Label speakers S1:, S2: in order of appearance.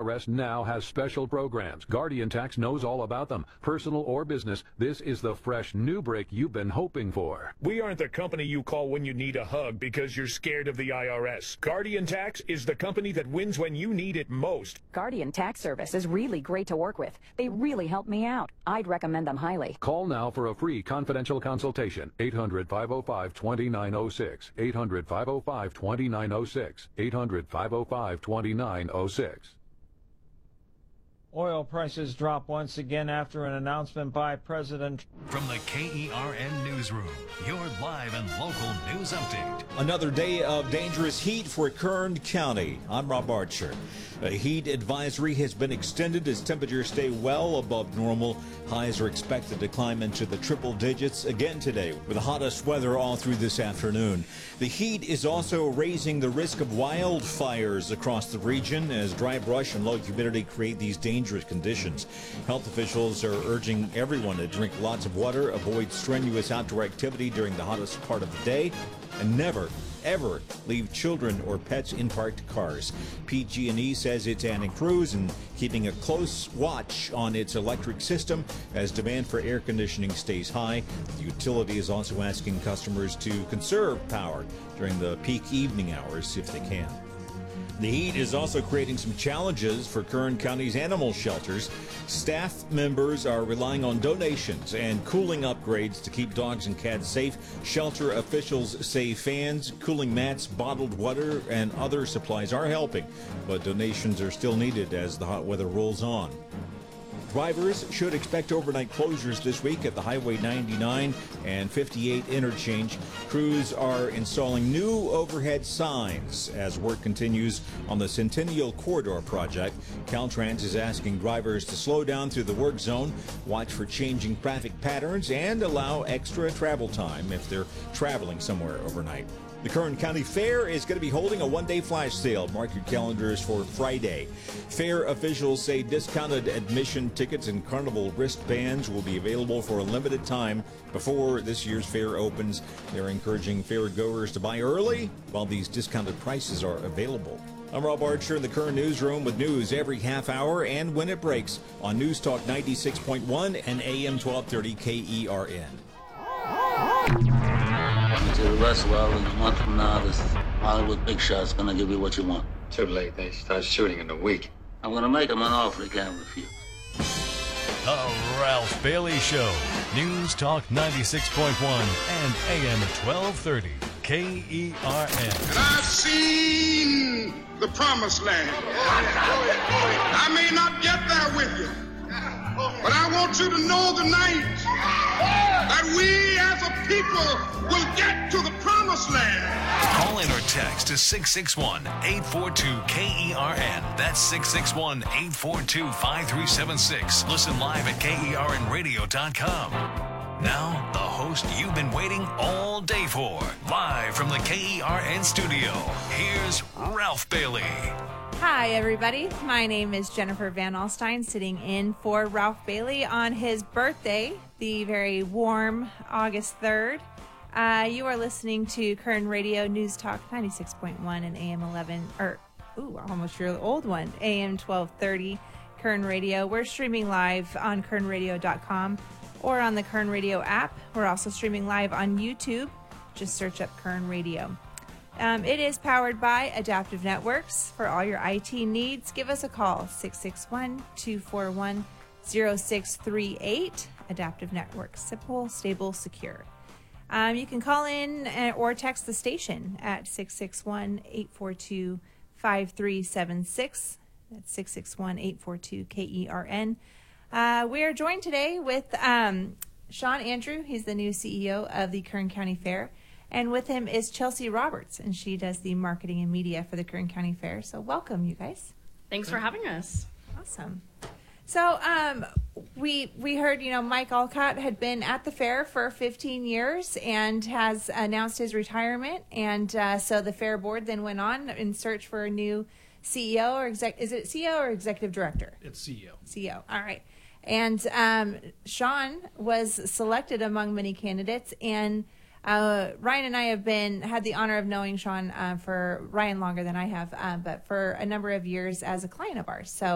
S1: IRS now has special programs. Guardian Tax knows all about them. Personal or business, this is the fresh new break you've been hoping for.
S2: We aren't the company you call when you need a hug because you're scared of the IRS. Guardian Tax is the company that wins when you need it most.
S3: Guardian Tax Service is really great to work with. They really helped me out. I'd recommend them highly.
S1: Call now for a free confidential consultation. 800-505-2906. 800-505-2906. 800-505-2906.
S4: Oil prices drop once again after an announcement by President.
S5: From the KERN Newsroom, your live and local news update.
S6: Another day of dangerous heat for Kern County. I'm Rob Archer. A heat advisory has been extended as temperatures stay well above normal. Highs are expected to climb into the triple digits again today, with the hottest weather all through this afternoon. The heat is also raising the risk of wildfires across the region as dry brush and low humidity create these dangerous conditions. Health officials are urging everyone to drink lots of water, avoid strenuous outdoor activity during the hottest part of the day, and never, ever leave children or pets in parked cars. PG&E says it's adding crews and keeping a close watch on its electric system as demand for air conditioning stays high. The utility is also asking customers to conserve power during the peak evening hours if they can. The heat is also creating some challenges for Kern County's animal shelters. Staff members are relying on donations and cooling upgrades to keep dogs and cats safe. Shelter officials say fans, cooling mats, bottled water, and other supplies are helping, but donations are still needed as the hot weather rolls on. Drivers should expect overnight closures this week at the Highway 99 and 58 interchange. Crews are installing new overhead signs as work continues on the Centennial Corridor project. Caltrans is asking drivers to slow down through the work zone, watch for changing traffic patterns, and allow extra travel time if they're traveling somewhere overnight. The Kern County Fair is going to be holding a one-day flash sale. Mark your calendars for Friday. Fair officials say discounted admission tickets and carnival wristbands will be available for a limited time before this year's fair opens. They're encouraging fair goers to buy early while these discounted prices are available. I'm Rob Archer in the Kern Newsroom with news every half hour and when it breaks on News Talk 96.1 and AM 1230 KERN.
S7: To the Westwell in a month from now, this Hollywood big shot's gonna give you what you want.
S8: Too late. They start shooting in a week.
S7: I'm gonna make him an offer he can't refuse.
S5: The Ralph Bailey Show. News Talk 96.1 and AM 1230 KERN.
S9: And I've seen the promised land. I may not get there with you, but I want you to know tonight that we as a people will get to the promised land.
S5: Call in or text to 661-842-KERN. That's 661-842-5376. Listen live at KERNradio.com. Now, the host you've been waiting all day for. Live from the KERN studio, here's Ralph Bailey.
S10: Hi, everybody. My name is Jennifer Van Alstyne, sitting in for Ralph Bailey on his birthday, the very warm August 3rd. You are listening to Kern Radio News Talk 96.1 and AM 11, almost your old one, AM 1230 Kern Radio. We're streaming live on kernradio.com or on the Kern Radio app. We're also streaming live on YouTube. Just search up Kern Radio. It is powered by Adaptive Networks. For all your IT needs, give us a call, 661-241-0638. Adaptive Networks, simple, stable, secure. You can call in or text the station at 661-842-5376. That's 661-842-KERN. We are joined today with Sean Andrew. He's the new CEO of the Kern County Fair. And with him is Chelsea Roberts, and she does the marketing and media for the Kern County Fair. So welcome, you guys.
S11: Thanks for having us.
S10: Awesome. So we heard, Mike Alcott had been at the fair for 15 years and has announced his retirement. And so the fair board then went on in search for a new CEO or is it CEO or executive director?
S12: It's CEO.
S10: CEO. All right. And Sean was selected among many candidates, and Ryan and I have had the honor of knowing Sean for Ryan longer than I have, but for a number of years as a client of ours. So